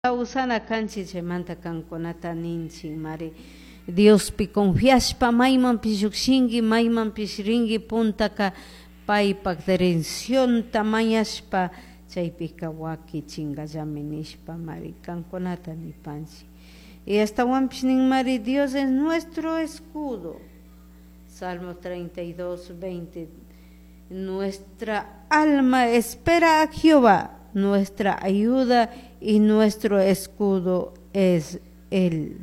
Usana kanchi manta kankunata ninchik mari Diospi confiashpa mayman pishukshinki mayman pishrinki puntaka paypak direccionta mañashpa chaypika wakichinqallami nishpa mari kankunata nipanchik y ashtawanpish nin mari Dios es nuestro escudo. Salmo 32:20 nuestra alma espera a Jehová, nuestra ayuda y nuestro escudo es Él.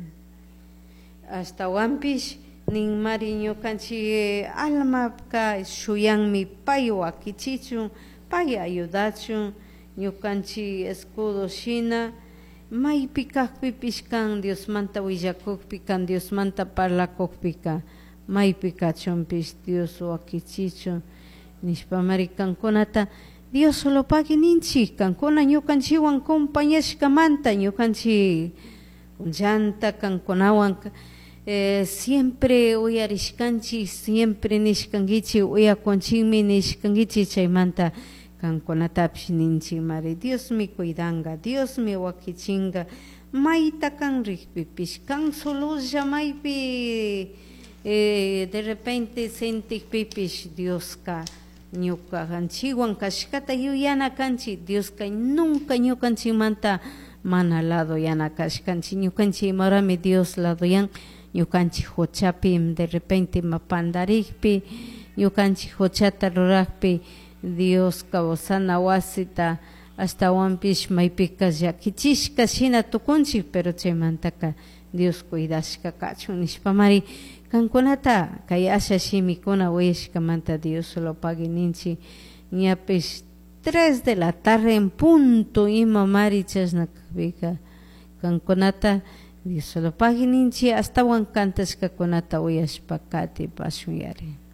Hasta wampish nin mari ñukanchik alma ka shuyanmi pay wakichichun, pay ayudachun, ñukanchik escudo shina maypi kaqpipish kan Diosmanta willakukpi kan Diosmanta parlakukpika maypi kachunpish Dios wakichichun nishpa mari kankunata Dios solo pagi ninchik kankuna ñukanchikwan compañashkamanta ñukanchik llanta kankunawan siempre uyarishkanchik siempre nishkankichik uyakunchikmi nishkankichik chaymanta kankunatapish ninchik mari Dios mi cuidanqa Dios mi wakichinqa mayta kan rikpipish kan solulla maypi de repente sentikpipish Dios ka ñuka kanchikwan kashkata yuyana kanchik Dios kay nunca ñukanchikmanta mana lado yana kashkanchik ñukanchik imarami Dios lado yan ñukanchik huchapi de repente mapandarikpi ñukanchik huchata rurakpi Dios kawsana wasita ashtawanpish maypika llakichishka shina tukunchik pero chaymantaka Dios cuidashka kachun nishpa mari kankunata kay asha shimikuna uyashkamanta Dios solo pagi ninchik ñapish 3 de la tarde en punto ima mari chashnakpika kankunata Dios solo pagi ninchik astawan kantashkakunata uyashpa kati pashun yari.